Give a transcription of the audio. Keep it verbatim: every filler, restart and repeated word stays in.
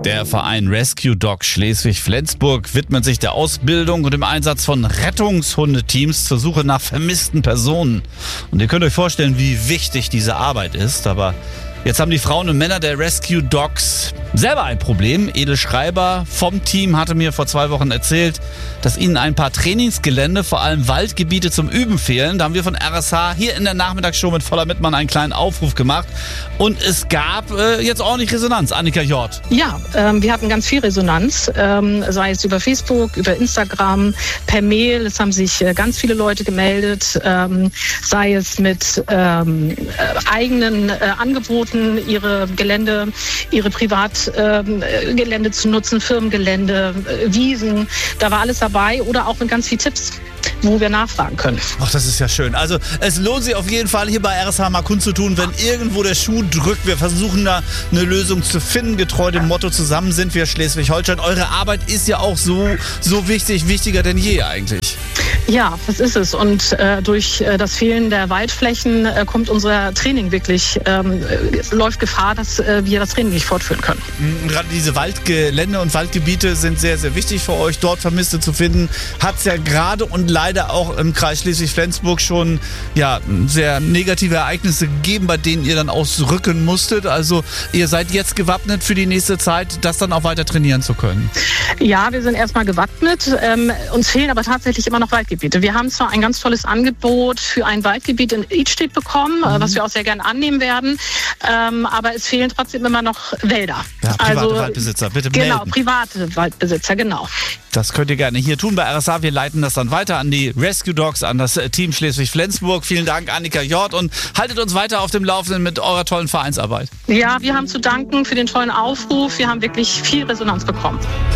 Der Verein Rescue Dog Schleswig-Flensburg widmet sich der Ausbildung und dem Einsatz von Rettungshundeteams zur Suche nach vermissten Personen. Und ihr könnt euch vorstellen, wie wichtig diese Arbeit ist. Aber jetzt haben die Frauen und Männer der Rescue Dogs selber ein Problem. Edel Schreiber vom Team hatte mir vor zwei Wochen erzählt, dass ihnen ein paar Trainingsgelände, vor allem Waldgebiete zum Üben fehlen. Da haben wir von R S H hier in der Nachmittagsshow mit Voller Mittmann einen kleinen Aufruf gemacht. Und es gab äh, jetzt ordentlich Resonanz. Annika Jort. Ja, ähm, wir hatten ganz viel Resonanz, ähm, sei es über Facebook, über Instagram, per Mail. Es haben sich äh, ganz viele Leute gemeldet, ähm, sei es mit ähm, äh, eigenen äh, Angeboten, ihre Gelände, ihre Privatgelände äh, zu nutzen, Firmengelände, äh, Wiesen. Da war alles dabei oder auch mit ganz vielen Tipps, wo wir nachfragen können. Ach, das ist ja schön. Also es lohnt sich auf jeden Fall, hier bei R S H mal kundzutun, wenn irgendwo der Schuh drückt. Wir versuchen da eine Lösung zu finden, getreu dem Motto, zusammen sind wir Schleswig-Holstein. Eure Arbeit ist ja auch so, so wichtig, wichtiger denn je eigentlich. Ja, das ist es. Und äh, durch äh, das Fehlen der Waldflächen äh, kommt unser Training wirklich, ähm, äh, läuft Gefahr, dass äh, wir das Training nicht fortführen können. Gerade diese Waldgelände und Waldgebiete sind sehr, sehr wichtig für euch, dort Vermisste zu finden. Hat es ja gerade und leider auch im Kreis Schleswig-Flensburg schon ja, sehr negative Ereignisse gegeben, bei denen ihr dann ausrücken musstet. Also ihr seid jetzt gewappnet für die nächste Zeit, das dann auch weiter trainieren zu können. Ja, wir sind erstmal gewappnet. Ähm, uns fehlen aber tatsächlich immer noch Waldgebiete. Wir haben zwar ein ganz tolles Angebot für ein Waldgebiet in Idstedt bekommen, mhm. was wir auch sehr gerne annehmen werden, ähm, aber es fehlen trotzdem immer noch Wälder. Ja, private also, Waldbesitzer, bitte melden. melden. Genau, private Waldbesitzer, genau. Das könnt ihr gerne hier tun bei R S H. Wir leiten das dann weiter an die Rescue Dogs, an das Team Schleswig-Flensburg. Vielen Dank, Annika Jort, und haltet uns weiter auf dem Laufenden mit eurer tollen Vereinsarbeit. Ja, wir haben zu danken für den tollen Aufruf. Wir haben wirklich viel Resonanz bekommen.